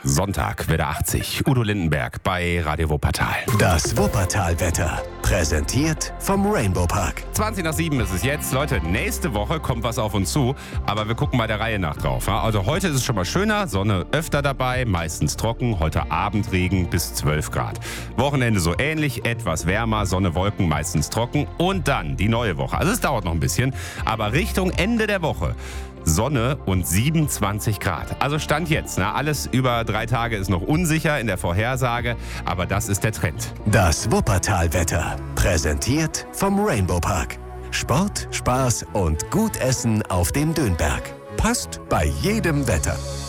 Sonntag, Wetter 80. Udo Lindenberg bei Radio Wuppertal. Das Wuppertal-Wetter. Präsentiert vom Rainbow Park. 20 nach 7 ist es jetzt. Leute, nächste Woche kommt was auf uns zu, aber wir gucken mal der Reihe nach drauf. Also heute ist es schon mal schöner, Sonne öfter dabei, meistens trocken, heute Abend Regen bis 12 Grad. Wochenende so ähnlich, etwas wärmer, Sonne, Wolken, meistens trocken und dann die neue Woche. Also es dauert noch ein bisschen, aber Richtung Ende der Woche Sonne und 27 Grad. Also Stand jetzt, alles über 3 Tage ist noch unsicher in der Vorhersage, aber das ist der Trend. Das Wuppertal-Wetter. Präsentiert vom Rainbow Park. Sport, Spaß und gut Essen auf dem Dönberg. Passt bei jedem Wetter.